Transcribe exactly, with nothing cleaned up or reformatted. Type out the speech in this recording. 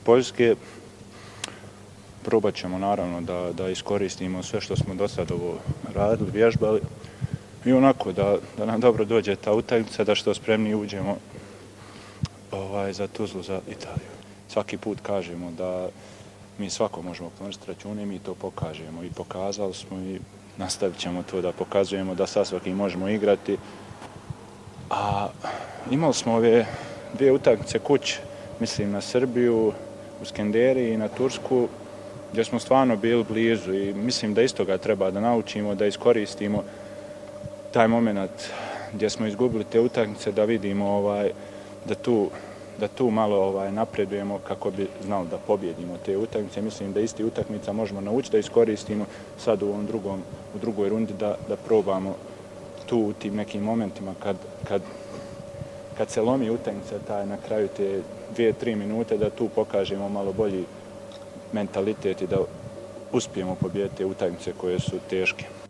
Poljske. Probat ćemo naravno da, da iskoristimo sve što smo do sad ovo radili, vježbali i onako da, da nam dobro dođe ta utakmica, da što spremniji uđemo ovaj, za Tuzlu, za Italiju. Svaki put kažemo da mi svako možemo ponositi račune i mi to pokažemo i pokazali smo i nastavit ćemo to da pokazujemo da sa svakim možemo igrati. A imali smo ove dvije utakmice kuće, mislim na Srbiju, u Skenderiji i na Tursku, gdje smo stvarno bili blizu i mislim da isto ga treba da naučimo, da iskoristimo taj moment gdje smo izgubili te utakmice, da vidimo ovaj, da tu da tu malo ovaj, napredujemo kako bi znali da pobjedimo te utakmice. Mislim da isti utakmica možemo naučiti da iskoristimo sad u ovom drugom, u drugoj rundi da, da probamo tu u tim nekim momentima kad, kad, kad se lomi utakmica taj na kraju te dvije, tri minute da tu pokažemo malo bolji mentalitet i da uspijemo pobijediti te utakmice koje su teške.